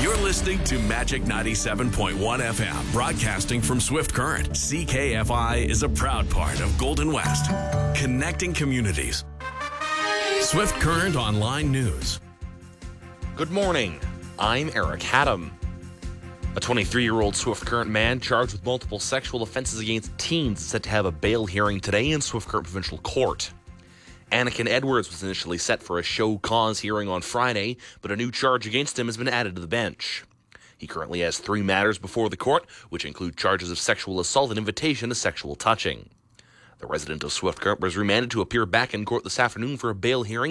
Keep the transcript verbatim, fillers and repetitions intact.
You're listening to Magic ninety-seven point one F M, broadcasting from Swift Current. C K F I is a proud part of Golden West, connecting communities. Swift Current Online News. Good morning. I'm Eric Haddam. A twenty-three-year-old Swift Current man charged with multiple sexual offenses against teens is set to have a bail hearing today in Swift Current Provincial Court. Anakin Edwards was initially set for a show cause hearing on Friday, but a new charge against him has been added to the bench. He currently has three matters before the court, which include charges of sexual assault and invitation to sexual touching. The resident of Swift Current was remanded to appear back in court this afternoon for a bail hearing.